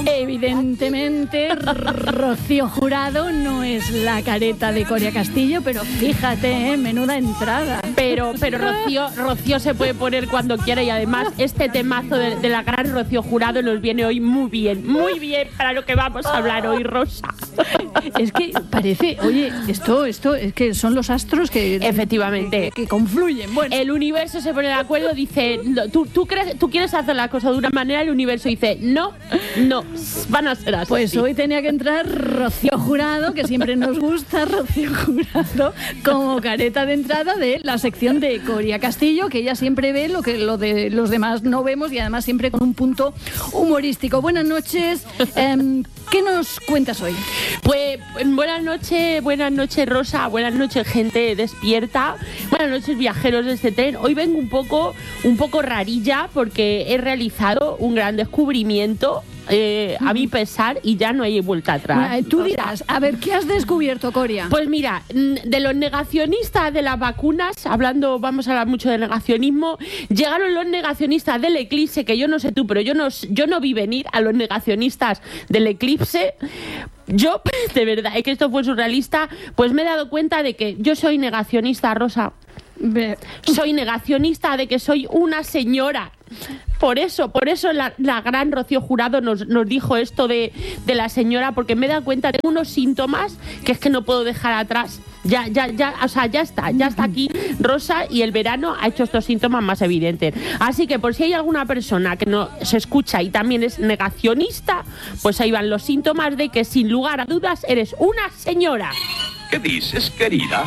Evidentemente, Rocío Jurado no es la careta de Coria Castillo, pero fíjate, menuda entrada. Pero Rocío se puede poner cuando quiera y además este temazo de la gran Rocío Jurado nos viene hoy muy bien para lo que vamos a hablar hoy, Rosa. Es que parece, oye, esto es que son los astros que efectivamente que confluyen. Bueno, el universo se pone de acuerdo, dice, tú quieres hacer la cosa de una manera, el universo dice, no, van a ser así. Pues hoy tenía que entrar Rocío Jurado, que siempre nos gusta Rocío Jurado, como careta de entrada de la sección de Coria Castillo, que ella siempre ve lo de los demás no vemos y además siempre con un punto humorístico. Buenas noches. ¿Qué nos cuentas hoy? Pues buenas noches, Rosa, buenas noches, gente despierta, buenas noches, viajeros de este tren. Hoy vengo un poco rarilla porque he realizado un gran descubrimiento. A mi pesar, y ya no hay vuelta atrás. Tú dirás, a ver, ¿qué has descubierto, Coria? Pues mira, de los negacionistas de las vacunas, vamos a hablar mucho de negacionismo, llegaron los negacionistas del eclipse, que yo no sé tú, pero yo no vi venir a los negacionistas del eclipse. Yo, de verdad, es que esto fue surrealista, pues me he dado cuenta de que yo soy negacionista, Rosa. Soy negacionista de que soy una señora. Por eso la gran Rocío Jurado nos dijo esto de la señora, porque me he dado cuenta de unos síntomas que es que no puedo dejar atrás. Ya está aquí Rosa, y el verano ha hecho estos síntomas más evidentes. Así que por si hay alguna persona que no se escucha y también es negacionista, pues ahí van los síntomas de que sin lugar a dudas eres una señora. ¿Qué dices, querida?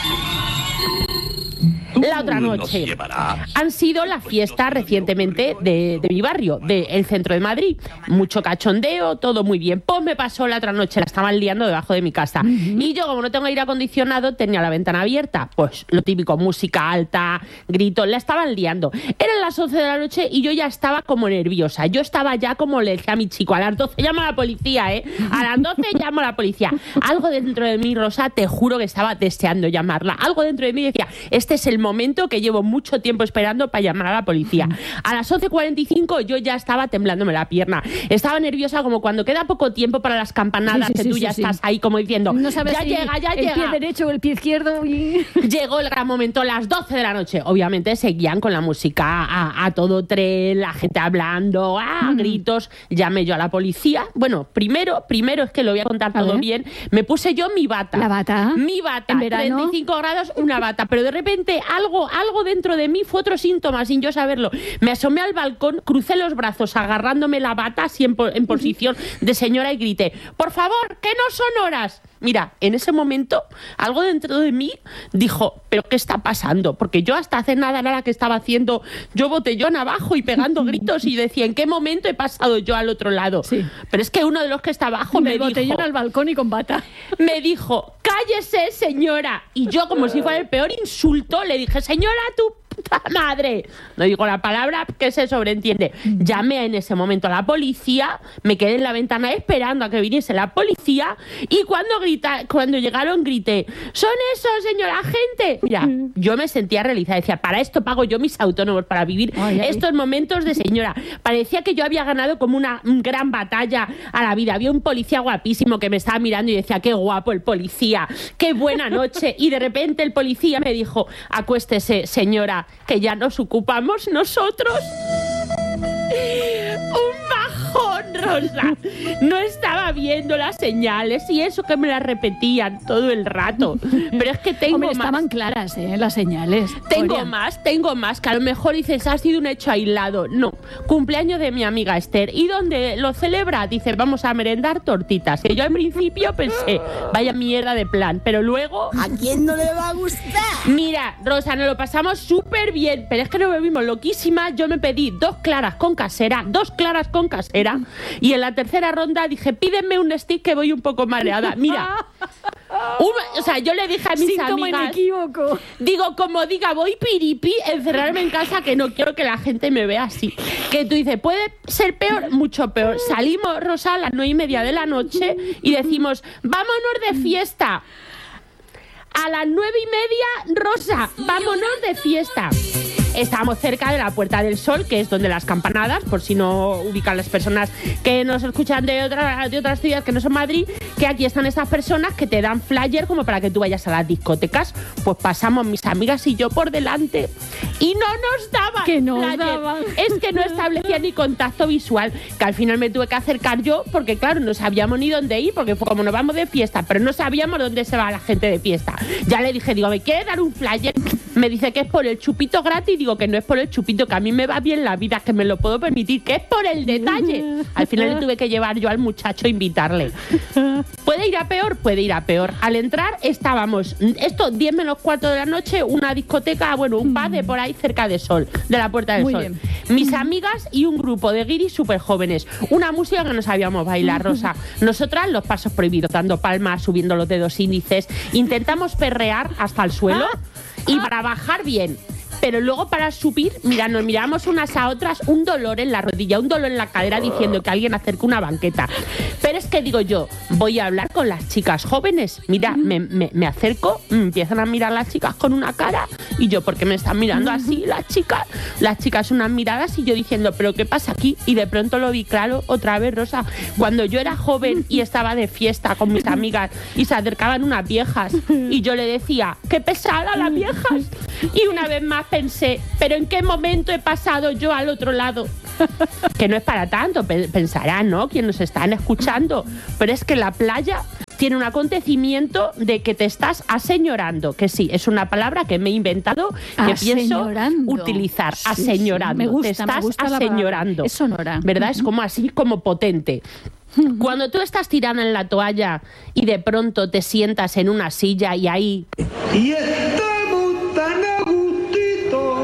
La otra noche han sido la fiesta recientemente de mi barrio, del centro de Madrid. Mucho cachondeo, todo muy bien. Pues me pasó la otra noche, la estaban liando debajo de mi casa. Y yo, como no tengo aire acondicionado, tenía la ventana abierta. Pues lo típico, música alta, gritos, la estaban liando. Eran las 11 de la noche y yo ya estaba como nerviosa. Yo estaba ya como le decía a mi chico, a las 12 llamo a la policía, ¿eh? A las 12 llamo a la policía. Algo dentro de mí, Rosa, te juro que estaba deseando llamarla. Algo dentro de mí decía, este es el momento que llevo mucho tiempo esperando para llamar a la policía. A las 11:45 yo ya estaba temblándome la pierna. Estaba nerviosa como cuando queda poco tiempo para las campanadas, que tú ya estás ahí como diciendo, no sabes ya si llega. El pie derecho o el pie izquierdo. Llegó el gran momento, las 12 de la noche. Obviamente seguían con la música a todo tren, la gente hablando, gritos. Llamé yo a la policía. Bueno, primero es que lo voy a contar todo bien. Me puse yo mi bata. ¿La bata? Mi bata, ¿en verano? 35 grados, una bata. Pero de repente algo dentro de mí fue otro síntoma sin yo saberlo. Me asomé al balcón, crucé los brazos agarrándome la bata así en posición de señora y grité, por favor, que no son horas. Mira, en ese momento algo dentro de mí dijo, ¿pero qué está pasando? Porque yo hasta hace nada que estaba haciendo yo botellón abajo y pegando gritos y decía, ¿en qué momento he pasado yo al otro lado? Sí. Pero es que uno de los que está abajo me dijo... botellón al balcón y con bata. Me dijo, cállese, señora. Y yo, como si fuera el peor insulto, le dije, señora, tu puta madre. No digo la palabra que se sobreentiende. Llamé en ese momento a la policía, me quedé en la ventana esperando a que viniese la policía y cuando llegaron grité, ¿son esos, señora agente? Mira, yo me sentía realizada, decía, para esto pago yo mis autónomos, para vivir estos momentos de señora. Parecía que yo había ganado como una gran batalla a la vida. Había un policía guapísimo que me estaba mirando y decía, qué guapo el policía, qué buena noche. Y de repente el policía me dijo, acuéstese, señora, que ya nos ocupamos nosotros. Un bajón, Rosa. No estaba viendo las señales y eso que me las repetían todo el rato. Pero es que tengo más. Estaban claras, las señales. Tengo más, que a lo mejor dices, ha sido un hecho aislado. No, cumpleaños de mi amiga Esther. ¿Y dónde lo celebra? Dice, vamos a merendar tortitas. Que yo en principio pensé, vaya mierda de plan. Pero luego... ¿A quién no le va a gustar? Mira, Rosa, nos lo pasamos súper bien, pero es que nos bebimos loquísimas. Yo me pedí 2 claras con casera y en la tercera ronda dije, pídenme un stick que voy un poco mareada. Mira, yo le dije a mis amigas, inequívoco. Digo, como diga, voy piripi, encerrarme en casa, que no quiero que la gente me vea así. Que tú dices, puede ser peor, mucho peor. Salimos, Rosa, a las 9:30 de la noche y decimos, vámonos de fiesta. A las 9:30, Rosa, vámonos de fiesta. Estábamos cerca de la Puerta del Sol, que es donde las campanadas, por si no ubican las personas que nos escuchan de otras ciudades que no son Madrid, que aquí están estas personas que te dan flyer como para que tú vayas a las discotecas. Pues pasamos mis amigas y yo por delante y no nos daban que no flyer. daban. Es que no establecía ni contacto visual, que al final me tuve que acercar yo porque claro, no sabíamos ni dónde ir, porque fue como nos vamos de fiesta, pero no sabíamos dónde se va la gente de fiesta. Ya le dije, digo, ¿me quiere dar un flyer? Me dice que es por el chupito gratis. Digo que no es por el chupito, que a mí me va bien la vida, que me lo puedo permitir, que es por el detalle. Al final le tuve que llevar yo al muchacho a invitarle. ¿Puede ir a peor? Puede ir a peor. Al entrar estábamos, esto 10 menos cuarto de la noche, una discoteca, bueno, un pub de por ahí cerca de Sol, de la Puerta del Muy Sol. bien. Mis amigas y un grupo de guiris súper jóvenes. Una música que no sabíamos bailar, Rosa. Nosotras los pasos prohibidos, dando palmas, subiendo los dedos índices. Intentamos perrear hasta el suelo y para bajar bien. Pero luego para subir, mira, nos miramos unas a otras, un dolor en la rodilla, un dolor en la cadera, diciendo que alguien acerque una banqueta. Pero es que digo yo, voy a hablar con las chicas jóvenes. Mira, me acerco, me empiezan a mirar las chicas con una cara. Y yo, ¿por qué me están mirando así las chicas? Las chicas unas miradas y yo diciendo, ¿pero qué pasa aquí? Y de pronto lo vi claro otra vez, Rosa. Cuando yo era joven y estaba de fiesta con mis amigas y se acercaban unas viejas y yo le decía, ¡qué pesada las viejas! Y una vez más pensé, ¿pero en qué momento he pasado yo al otro lado? Que no es para tanto, pensarán, ¿no? Quienes nos están escuchando. Pero es que la playa tiene un acontecimiento de que te estás aseñorando, que sí, es una palabra que me he inventado, que pienso utilizar, sí, aseñorando. Sí, te estás aseñorando. Es sonora. ¿Verdad? Es como así, como potente. Cuando tú estás tirada en la toalla y de pronto te sientas en una silla y ahí... Y estamos tan a gustito.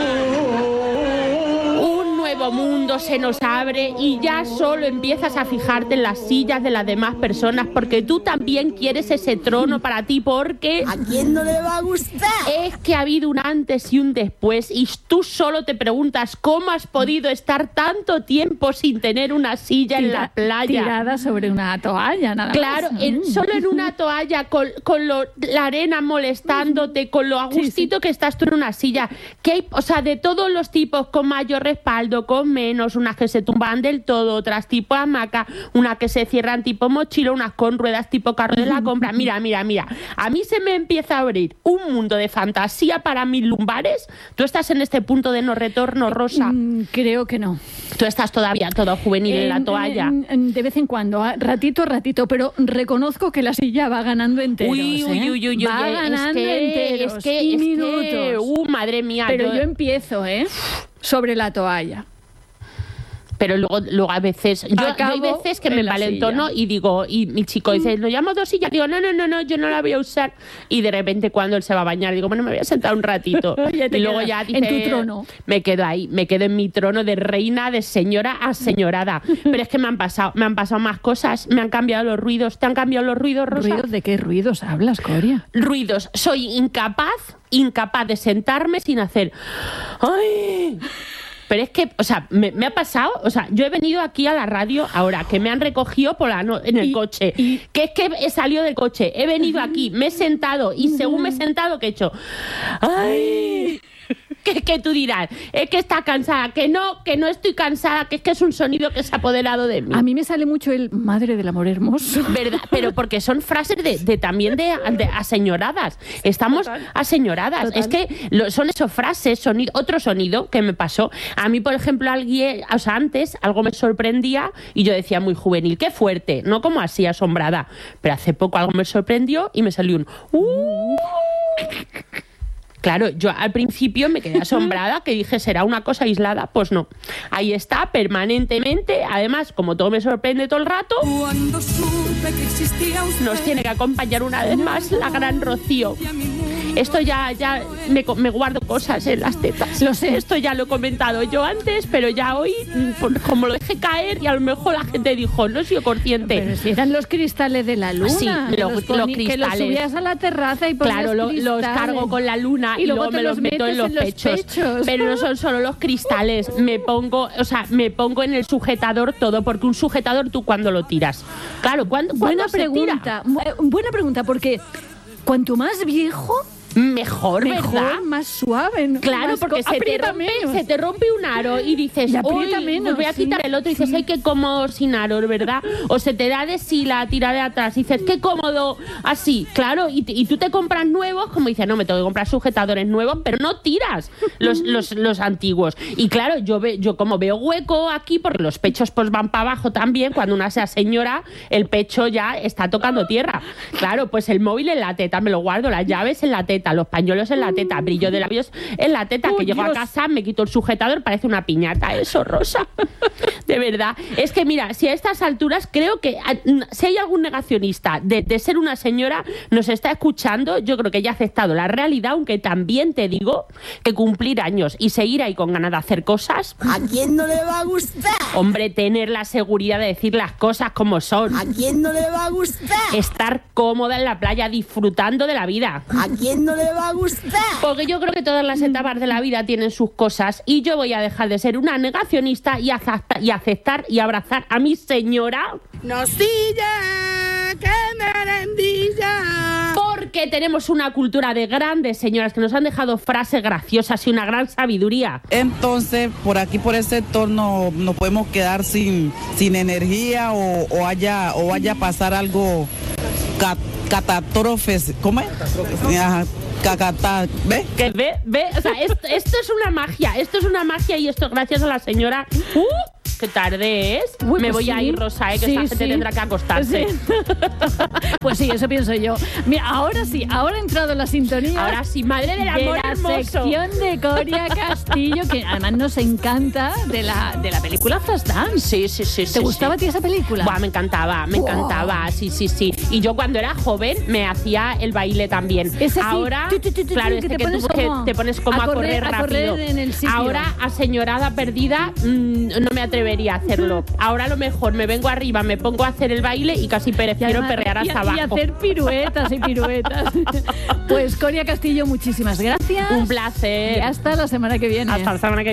Un nuevo mundo se nos abre y ya solo empiezas a fijarte en las sillas de las demás personas porque tú también quieres ese trono para ti, porque ¿A quién no le va a gustar? es que ha habido un antes y un después y tú solo te preguntas cómo has podido estar tanto tiempo sin tener una silla en la playa. Tirada sobre una toalla, nada Claro, más. solo en una toalla, con la arena molestándote, con lo a gustito que estás tú en una silla. Que hay, o sea, de todos los tipos, con mayor respaldo, con menos, unas que se tumban del todo, otras tipo hamaca, unas que se cierran tipo mochila, unas con ruedas tipo carro de la compra. Mira. A mí se me empieza a abrir un mundo de fantasía para mis lumbares. ¿Tú estás en este punto de no retorno, Rosa? Creo que no. Tú estás todavía todo juvenil en la toalla. De vez en cuando, ratito, pero reconozco que la silla va ganando enteros. Uy, va ganando enteros y minutos. Madre mía. Pero yo empiezo, sobre la toalla. Pero luego a veces, yo hay veces que me envalentono y digo, y mi chico dice, ¿lo llamo dos sillas? Digo, no, yo no la voy a usar. Y de repente cuando él se va a bañar, digo, bueno, me voy a sentar un ratito. Y luego ya dice, en tu trono. Me quedo ahí, me quedo en mi trono de reina, de señora aseñorada. Pero es que me han pasado más cosas, me han cambiado los ruidos. ¿Te han cambiado los ruidos, Rosa? ¿Ruidos de qué ruidos hablas, Coria? Ruidos. Soy incapaz de sentarme sin hacer... ¡Ay! Pero es que, o sea, me ha pasado, o sea, yo he venido aquí a la radio ahora, que me han recogido en el coche, que es que he salido del coche, he venido aquí, me he sentado y según me he sentado, ¿qué he hecho? ¡Ay! Que tú dirás, es que está cansada, que no estoy cansada, que es que es un sonido que se ha apoderado de mí. A mí me sale mucho el madre del amor hermoso. ¿Verdad? Pero porque son frases también de aseñoradas. Estamos aseñoradas. Total. Es que son esas frases, otro sonido que me pasó. A mí, por ejemplo, antes algo me sorprendía y yo decía muy juvenil, qué fuerte, no como así asombrada. Pero hace poco algo me sorprendió y me salió un... Claro, yo al principio me quedé asombrada, que dije, ¿será una cosa aislada? Pues no. Ahí está, permanentemente. Además, como todo me sorprende todo el rato, Cuando supe que existía usted, nos tiene que acompañar una vez más la gran Rocío. Esto ya me guardo cosas en las tetas. Lo sé, esto ya lo he comentado yo antes, pero ya hoy, como lo dejé caer, y a lo mejor la gente dijo, no he sido consciente. Pero si eran los cristales de la luna. Sí, los cristales. Que los subías a la terraza y ponías claro, los cargo con la luna y luego me los meto en los pechos. Pero no son solo los cristales. Me pongo en el sujetador todo, porque un sujetador tú cuando lo tiras. Claro, ¿cuándo Buena se tira? pregunta, porque cuanto más viejo, mejor, ¿verdad? más suave. Claro, más porque se te rompe un aro y dices, Y aprieta uy, menos, voy a quitar sí. el otro y dices, ay, qué cómodo sin aros, ¿verdad? O se te da de sí la tira de atrás y dices, qué cómodo así, claro, y tú te compras nuevos, como dices, no, me tengo que comprar sujetadores nuevos, pero no tiras los antiguos. Y claro, yo como veo hueco aquí, porque los pechos pues van para abajo también, cuando una sea señora, el pecho ya está tocando tierra. Claro, pues el móvil en la teta, me lo guardo, las llaves en la teta, los pañuelos en la teta, brillo de labios en la teta, que llego a casa, me quito el sujetador, parece una piñata, eso, Rosa. De verdad. Es que mira, si a estas alturas creo que si hay algún negacionista de ser una señora, nos está escuchando, yo creo que ya ha aceptado la realidad, aunque también te digo que cumplir años y seguir ahí con ganas de hacer cosas, ¿A quién no le va a gustar? hombre, tener la seguridad de decir las cosas como son, ¿A quién no le va a gustar? estar cómoda en la playa disfrutando de la vida. ¿A quién no le va a gustar? Porque yo creo que todas las etapas de la vida tienen sus cosas y yo voy a dejar de ser una negacionista y aceptar y abrazar a mi señora. Nocilla, que merendilla. Porque tenemos una cultura de grandes señoras que nos han dejado frases graciosas y una gran sabiduría. Entonces, por aquí, por ese sector, no podemos quedar sin energía o vaya a pasar algo catástrofes. ¿Cómo es? Ajá. ¿Ves? Que ve, o sea, esto es una magia y esto gracias a la señora. ¡Qué tarde es! Uy, me pues voy a sí. ir, Rosa, que Sí, esta gente sí. tendrá que acostarse. Sí. Pues sí, eso pienso yo. Mira, ahora sí, ahora ha entrado la sintonía. Ahora sí, madre del amor de la hermoso. sección de Coria Castillo, que además nos encanta, de la película Flashdance. Sí. ¿Te gustaba a ti esa película? Buah, me encantaba, sí. Y yo cuando era joven me hacía el baile también. Ese sí. Ahora, claro, que este te pones que como te pones como a correr rápido. en el sitio. Ahora, aseñorada perdida, no me atrevería a hacerlo. Ahora a lo mejor me vengo arriba, me pongo a hacer el baile y casi prefiero perrear hasta abajo. Y hacer piruetas y piruetas. Pues Coria Castillo, muchísimas gracias. Un placer. Y hasta la semana que viene. Hasta la semana que viene.